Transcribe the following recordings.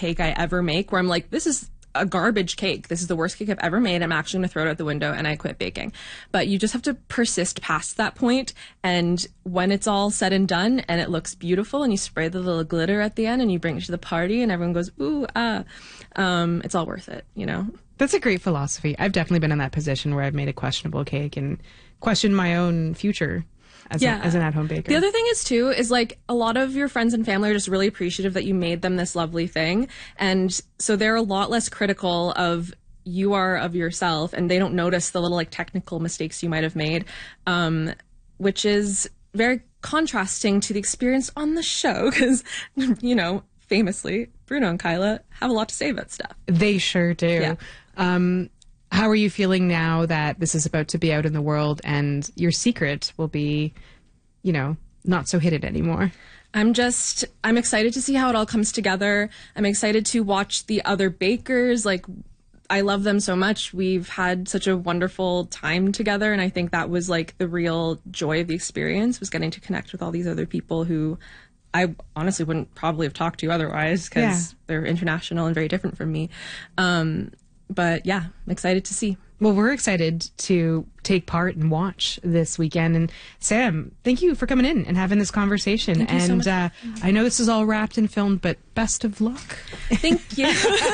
cake I ever make, where I'm like, this is a garbage cake. This is the worst cake I've ever made. I'm actually going to throw it out the window, and I quit baking. But you just have to persist past that point. And when it's all said and done and it looks beautiful and you spray the little glitter at the end and you bring it to the party and everyone goes, ooh, it's all worth it, you know? That's a great philosophy. I've definitely been in that position where I've made a questionable cake and questioned my own future as an at-home baker. The other thing is like a lot of your friends and family are just really appreciative that you made them this lovely thing. And so they're a lot less critical of yourself, and they don't notice the little like technical mistakes you might have made, which is very contrasting to the experience on the show because, you know, famously, Bruno and Kyla have a lot to say about stuff. They sure do. Yeah. How are you feeling now that this is about to be out in the world and your secret will be, you know, not so hidden anymore? I'm excited to see how it all comes together. I'm excited to watch the other bakers. Like, I love them so much. We've had such a wonderful time together. And I think that was like the real joy of the experience, was getting to connect with all these other people who I honestly wouldn't probably have talked to otherwise, because they're international and very different from me. But yeah, I'm excited to see. Well, we're excited to take part and watch this weekend. And Sam, thank you for coming in and having this conversation. Thank you so much. I know this is all wrapped and filmed, but best of luck. Thank you.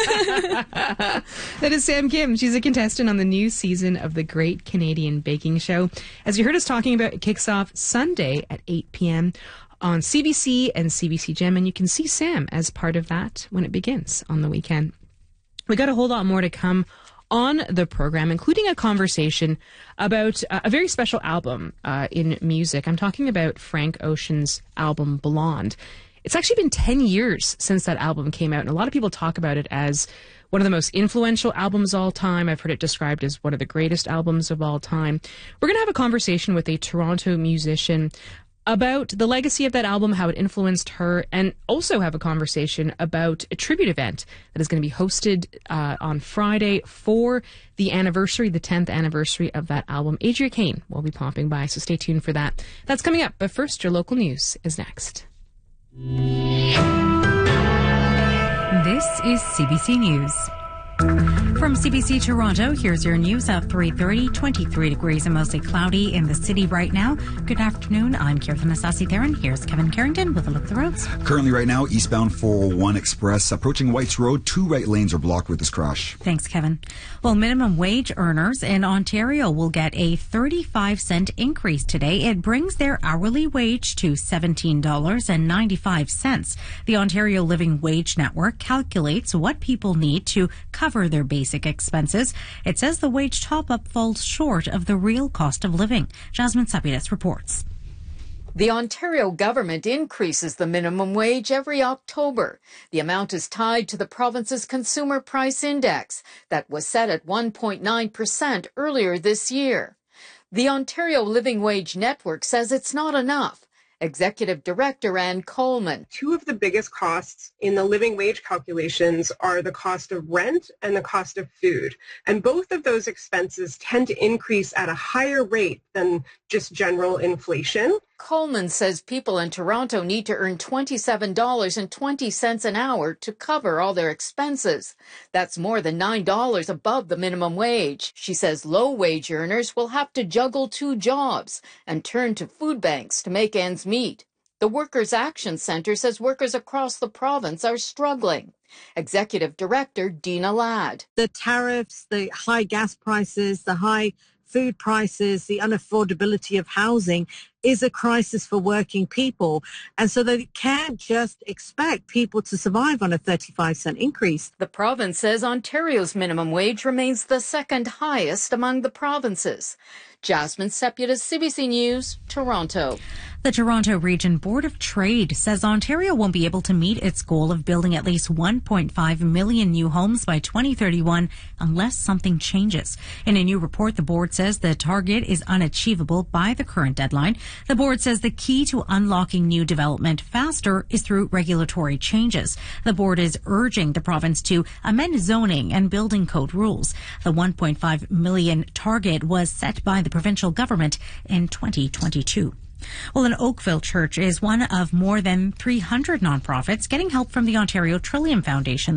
That is Sam Kim. She's a contestant on the new season of the Great Canadian Baking Show. As you heard us talking about, it kicks off Sunday at 8 p.m. on CBC and CBC Gem, and you can see Sam as part of that when it begins on the weekend. We got a whole lot more to come on the program, including a conversation about a very special album in music. I'm talking about Frank Ocean's album Blonde. It's actually been 10 years since that album came out, and a lot of people talk about it as one of the most influential albums of all time. I've heard it described as one of the greatest albums of all time. We're going to have a conversation with a Toronto musician about the legacy of that album, how it influenced her, and also have a conversation about a tribute event that is going to be hosted on Friday for the anniversary, the 10th anniversary of that album. Adria Kane will be popping by, so stay tuned for that. That's coming up, but first, your local news is next. This is CBC News. From CBC Toronto, here's your news at 3:30, 23 degrees and mostly cloudy in the city right now. Good afternoon, I'm Kirtan Asasi-Theron. Here's Kevin Carrington with a look at the roads. Currently right now, eastbound 401 Express approaching Whites Road. 2 right lanes are blocked with this crash. Thanks, Kevin. Well, minimum wage earners in Ontario will get a 35-cent increase today. It brings their hourly wage to $17.95. The Ontario Living Wage Network calculates what people need to cover their basic expenses. It says the wage top-up falls short of the real cost of living. Jasmine Sapidas reports. The Ontario government increases the minimum wage every October. The amount is tied to the province's Consumer Price Index that was set at 1.9% earlier this year. The Ontario Living Wage Network says it's not enough. Executive Director Ann Coleman. 2 of the biggest costs in the living wage calculations are the cost of rent and the cost of food. And both of those expenses tend to increase at a higher rate than just general inflation. Coleman says people in Toronto need to earn $27.20 an hour to cover all their expenses. That's more than $9 above the minimum wage. She says low-wage earners will have to juggle 2 jobs and turn to food banks to make ends meet. The Workers' Action Centre says workers across the province are struggling. Executive Director Dina Ladd. The tariffs, the high gas prices, the high food prices, the unaffordability of housing is a crisis for working people. And so they can't just expect people to survive on a 35-cent increase. The province says Ontario's minimum wage remains the second highest among the provinces. Jasmine Sepidas, CBC News, Toronto. The Toronto Region Board of Trade says Ontario won't be able to meet its goal of building at least 1.5 million new homes by 2031 unless something changes. In a new report, the board says the target is unachievable by the current deadline. The board says the key to unlocking new development faster is through regulatory changes. The board is urging the province to amend zoning and building code rules. The 1.5 million target was set by the provincial government in 2022. Well, an Oakville church is one of more than 300 nonprofits getting help from the Ontario Trillium Foundation